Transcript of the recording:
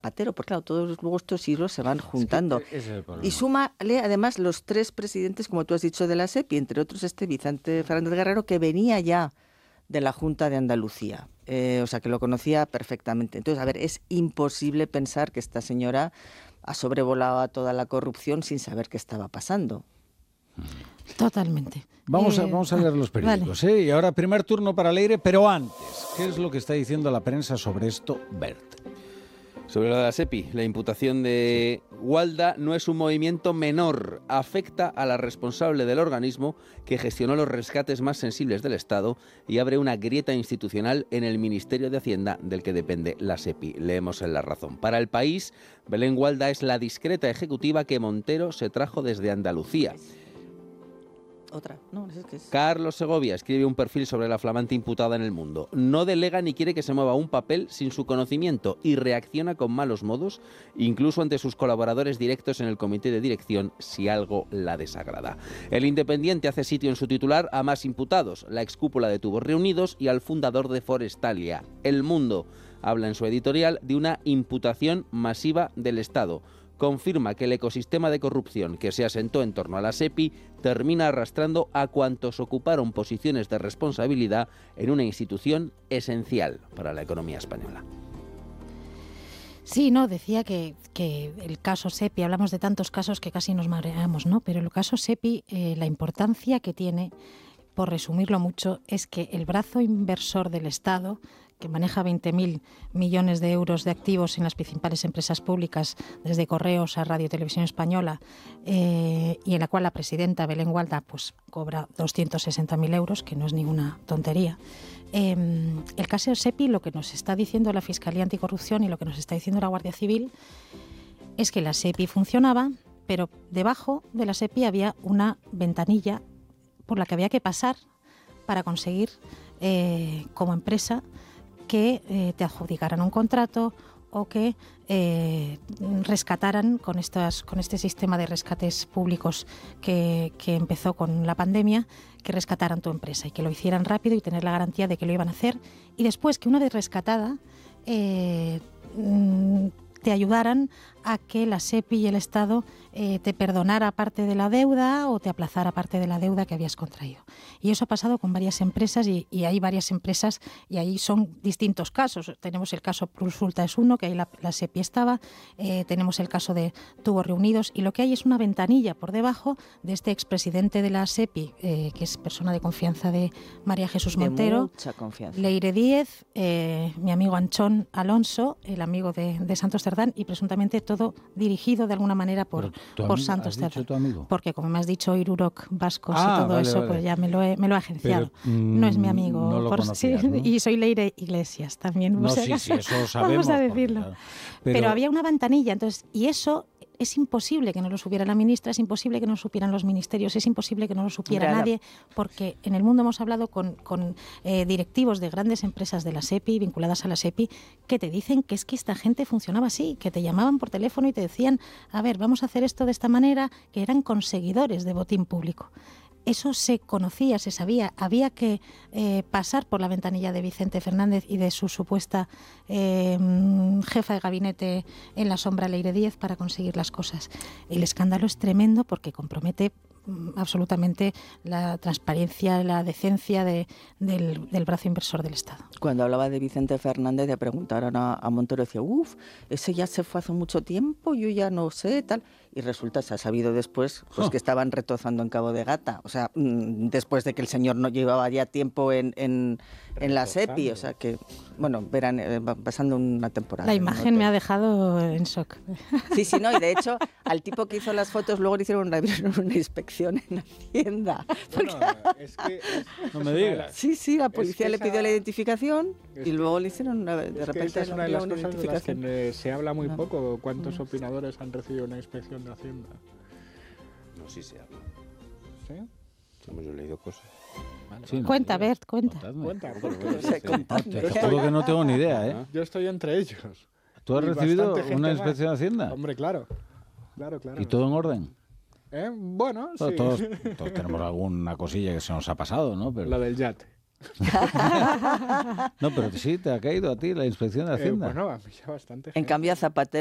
patero, porque claro, todos luego estos hilos se van juntando. Es que ese es el problema. Y súmale además los 3 presidentes, como tú has dicho, de la SEPI, entre otros Vicente Fernández Guerrero, que venía ya de la Junta de Andalucía. O sea, que lo conocía perfectamente. Entonces, a ver, es imposible pensar que esta señora ha sobrevolado a toda la corrupción sin saber qué estaba pasando. Totalmente. Vamos a leer los periódicos, vale. ¿eh? Y ahora primer turno para Leire, pero antes, ¿qué es lo que está diciendo la prensa sobre esto, Bert? Sobre lo de la SEPI, la imputación de Walda no es un movimiento menor. Afecta a la responsable del organismo que gestionó los rescates más sensibles del Estado y abre una grieta institucional en el Ministerio de Hacienda del que depende la SEPI. Leemos en La Razón. Para El País, Belén Walda es la discreta ejecutiva que Montero se trajo desde Andalucía. Otra, no, es que es... Carlos Segovia escribe un perfil sobre la flamante imputada en El Mundo. No delega ni quiere que se mueva un papel sin su conocimiento y reacciona con malos modos, incluso ante sus colaboradores directos en el comité de dirección, si algo la desagrada. El Independiente hace sitio en su titular a más imputados, la excúpula de Tubos Reunidos y al fundador de Forestalia. El Mundo habla en su editorial de una imputación masiva del Estado. Confirma que el ecosistema de corrupción que se asentó en torno a la SEPI termina arrastrando a cuantos ocuparon posiciones de responsabilidad en una institución esencial para la economía española. Sí, no, decía que el caso SEPI, hablamos de tantos casos que casi nos mareamos, ¿no? Pero el caso SEPI, la importancia que tiene, por resumirlo mucho, es que el brazo inversor del Estado, que maneja 20.000 millones de euros de activos en las principales empresas públicas, desde Correos a Radio y Televisión Española, y en la cual la presidenta Belén Walda pues cobra 260.000 euros, que no es ninguna tontería. El caso SEPI, lo que nos está diciendo la Fiscalía Anticorrupción y lo que nos está diciendo la Guardia Civil es que la SEPI funcionaba, pero debajo de la SEPI había una ventanilla por la que había que pasar para conseguir, como empresa, que te adjudicaran un contrato o que rescataran con este sistema de rescates públicos que empezó con la pandemia, que rescataran tu empresa y que lo hicieran rápido y tener la garantía de que lo iban a hacer. Y después que una vez rescatada, te ayudaran a que la SEPI y el Estado te perdonara parte de la deuda o te aplazara parte de la deuda que habías contraído. Y eso ha pasado con varias empresas y hay varias empresas y ahí son distintos casos. Tenemos el caso Plusulta es uno, que ahí la SEPI estaba, tenemos el caso de Tubos Reunidos y lo que hay es una ventanilla por debajo de este expresidente de la SEPI, que es persona de confianza de María Jesús Montero, mucha confianza. Leire Díez, mi amigo Anchón Alonso, el amigo de Santos Cerdán, y presuntamente todo dirigido de alguna manera por Santos Cerdán. Porque como me has dicho, Irurok, vascos y todo vale, eso, vale. Pues ya me lo he agenciado. Pero, no es mi amigo. no lo conocías, ¿no? Y soy Leire Iglesias también. No, sí, eso sabemos. Vamos a decirlo. Porque, pero había una ventanilla, entonces, y eso es imposible que no lo supiera la ministra, es imposible que no lo supieran los ministerios, es imposible que no lo supiera nadie, porque en el mundo hemos hablado con directivos de grandes empresas de la SEPI, vinculadas a la SEPI, que te dicen que es que esta gente funcionaba así, que te llamaban por teléfono y te decían, a ver, vamos a hacer esto de esta manera, que eran conseguidores de botín público. Eso se conocía, se sabía. Había que pasar por la ventanilla de Vicente Fernández y de su supuesta jefa de gabinete en la sombra, Leire Díez, para conseguir las cosas. El escándalo es tremendo porque compromete absolutamente la transparencia, la decencia del brazo inversor del Estado. Cuando hablaba de Vicente Fernández, le preguntaron a Montero, decía, ese ya se fue hace mucho tiempo, yo ya no sé, tal. Y resulta, se ha sabido después, pues que estaban retozando en Cabo de Gata. O sea, después de que el señor no llevaba ya tiempo en la SEPI. O sea que, bueno, verán, pasando una temporada. La imagen me ha dejado en shock. Sí, no, y de hecho, al tipo que hizo las fotos luego le hicieron una inspección en Hacienda. Bueno, es que... no me digas. Sí, la policía le pidió la identificación y luego le hicieron de repente esa es una de las una cosas de las identificación. que se habla muy poco. ¿Cuántos opinadores han recibido una inspección de Hacienda? No, sí se habla. ¿Sí? Hemos leído cosas. Vale, Sí, Cuenta, Bert, cuenta. Contadme. Cuenta, Te juro que no tengo ni idea, ¿eh? Yo estoy entre ellos. ¿Tú has Y recibido bastante gente una más. inspección de Hacienda? Hombre, claro. ¿Y todo en orden? Bueno, sí. Todos tenemos alguna cosilla que se nos ha pasado, ¿no? Pero Lo del yate. No, pero sí, te ha caído a ti la inspección de Hacienda. Bueno, a mí ya bastante. En cambio, a Zapatero